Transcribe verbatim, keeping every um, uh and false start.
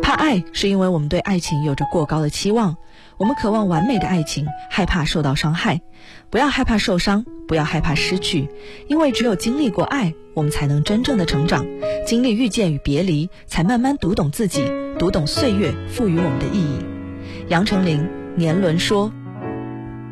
怕爱是因为我们对爱情有着过高的期望，我们渴望完美的爱情，害怕受到伤害。不要害怕受伤，不要害怕失去，因为只有经历过爱，我们才能真正的成长，经历遇见与别离，才慢慢读懂自己，读懂岁月赋予我们的意义。杨丞琳年轮说。